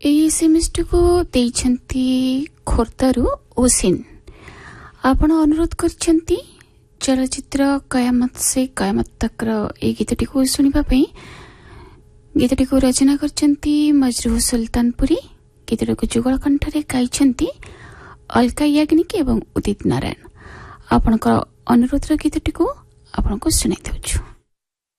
एसएमएसटी को देइछंती खोर्धारू ओसिन आपण अनुरोध करछंती चलचित्र कयामत से कयामत तक ए गीतटी को सुनिबा पई। गीतटी को रचना करछंती मजरूह सुल्तानपुरी। गीतटी को जुगल कंठरे गाइछंती अलका याग्निक एवं उदित नारायण। आपनकर अनुरोध गीतटी को आपनको सुनाई दउछु।